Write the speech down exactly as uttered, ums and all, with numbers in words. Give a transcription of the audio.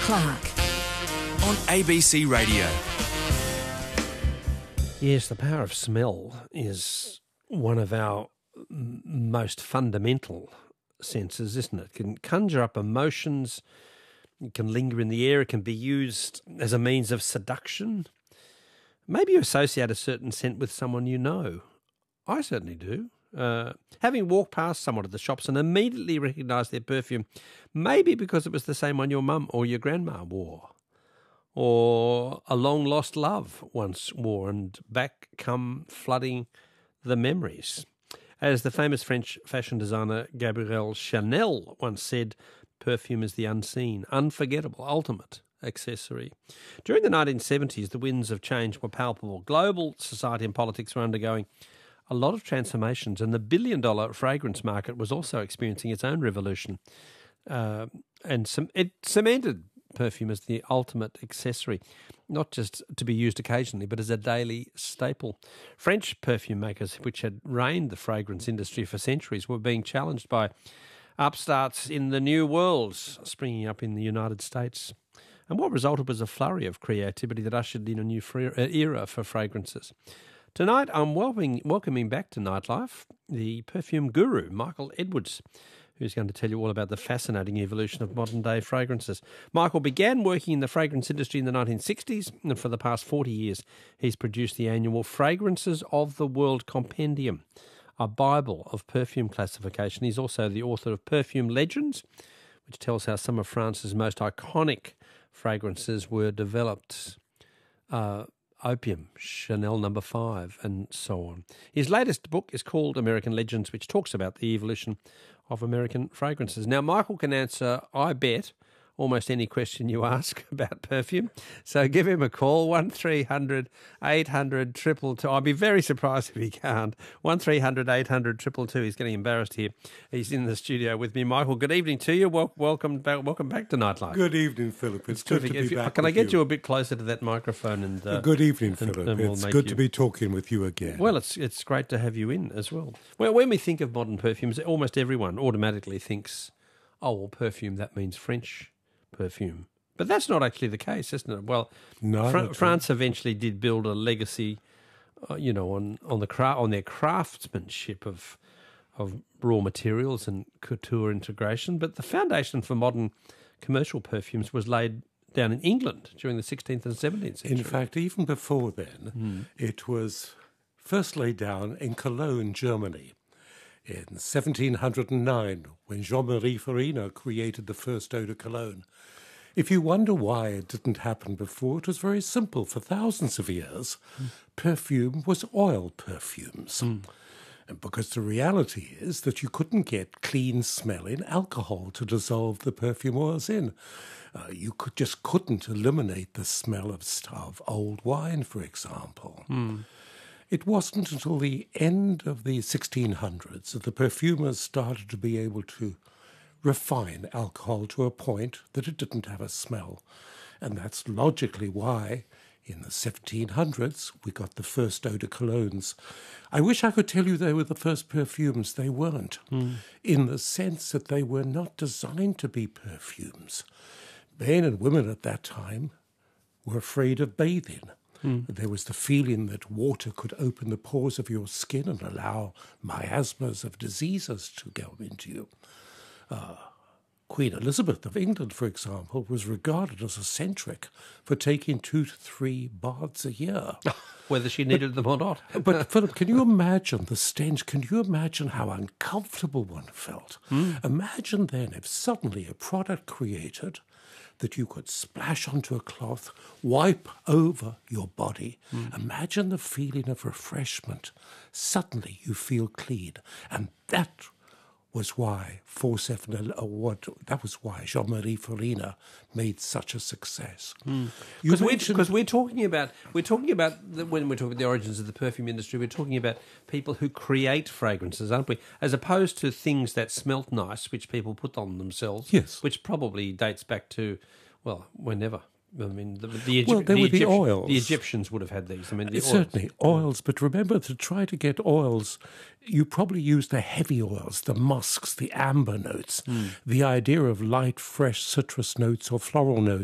Clark on A B C Radio. Yes, the power of smell is one of our m- most fundamental senses, isn't it? It can conjure up emotions, it can linger in the air, it can be used as a means of seduction. Maybe you associate a certain scent with someone you know. I certainly do. Uh, having walked past someone at the shops and immediately recognised their perfume, maybe because it was the same one your mum or your grandma wore, or a long-lost love once wore, and back come flooding the memories. As the famous French fashion designer Gabrielle Chanel once said, perfume is the unseen, unforgettable, ultimate accessory. During the nineteen seventies, the winds of change were palpable. Global society and politics were undergoing a lot of transformations, and the billion-dollar fragrance market was also experiencing its own revolution. Uh, and some, it cemented perfume as the ultimate accessory, not just to be used occasionally, but as a daily staple. French perfume makers, which had reigned the fragrance industry for centuries, were being challenged by upstarts in the new world springing up in the United States. And what resulted was a flurry of creativity that ushered in a new era for fragrances. Tonight, I'm welcoming, welcoming back to Nightlife the perfume guru, Michael Edwards, who's going to tell you all about the fascinating evolution of modern-day fragrances. Michael began working in the fragrance industry in the nineteen sixties, and for the past forty years, he's produced the annual Fragrances of the World Compendium, a Bible of perfume classification. He's also the author of Perfume Legends, which tells how some of France's most iconic fragrances were developed. Uh, Opium, Chanel number five, and so on. His latest book is called American Legends, which talks about the evolution of American fragrances. Now, Michael can answer, I bet, almost any question you ask about perfume. So give him a call, one three hundred eight hundred two two two. I'd be very surprised if he can't. one three hundred eight hundred two two two. He's getting embarrassed here. He's in the studio with me. Michael, good evening to you. Wel- welcome back Welcome back to Nightlife. Good evening, Philip. It's, it's good to be you, back Can I get you. you a bit closer to that microphone? And uh, Good evening, and, Philip. and we'll it's make good you... to be talking with you again. Well, it's it's great to have you in as well. Well, when we think of modern perfumes, almost everyone automatically thinks, oh, well, perfume, that means French perfume. But that's not actually the case, isn't it? Well, no, Fr- France eventually did build a legacy, uh, you know, on on the cra- on their craftsmanship of of raw materials and couture integration. But the foundation for modern commercial perfumes was laid down in England during the sixteenth and seventeenth century. In fact, even before then, mm. it was first laid down in Cologne, Germany, in seventeen oh nine, when Jean-Marie Farina created the first eau de cologne. If you wonder why it didn't happen before, it was very simple. For thousands of years, mm. perfume was oil perfumes. Mm. And because the reality is that you couldn't get clean smelling alcohol to dissolve the perfume oils in. Uh, you could just couldn't eliminate the smell of, of old wine, for example. Mm. It wasn't until the end of the sixteen hundreds that the perfumers started to be able to refine alcohol to a point that it didn't have a smell. And that's logically why in the seventeen hundreds we got the first eau de colognes. I wish I could tell you they were the first perfumes. They weren't, mm. in the sense that they were not designed to be perfumes. Men and women at that time were afraid of bathing. Mm. There was the feeling that water could open the pores of your skin and allow miasmas of diseases to go into you. Uh, Queen Elizabeth of England, for example, was regarded as eccentric for taking two to three baths a year. Whether she needed but, them or not. But, Philip, can you imagine the stench? Can you imagine how uncomfortable one felt? Mm. Imagine then if suddenly a product created that you could splash onto a cloth, wipe over your body. Mm. Imagine the feeling of refreshment. Suddenly you feel clean. And that was why four seven, or what, that was why Jean-Marie Farina made such a success. Because mm. mentioned... we're, we're talking about we're talking about the, when we're talking about the origins of the perfume industry, we're talking about people who create fragrances, aren't we? As opposed to things that smelt nice, which people put on themselves. Yes, which probably dates back to, well, whenever. I mean, the, the, Egypt, well, they the, were the Egypt, oils. The Egyptians would have had these. I mean, the certainly oils. oils. But remember, to try to get oils, you probably use the heavy oils, the musks, the amber notes, mm. the idea of light, fresh citrus notes or floral notes.